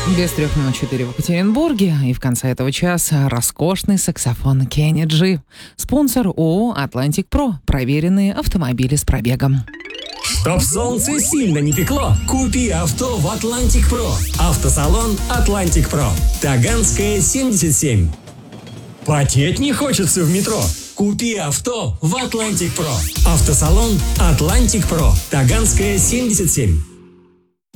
Без 3 минут 4 в Екатеринбурге. И в конце этого часа роскошный саксофон Kenny G. Спонсор ООО «Атлантик Про». Проверенные автомобили с пробегом. Чтоб солнце сильно не пекло, купи авто в Атлантик Про. Автосалон Атлантик Про. Таганская, 77. Потеть не хочется в метро? Купи авто в Атлантик Про. Автосалон Атлантик Про. Таганская, 77.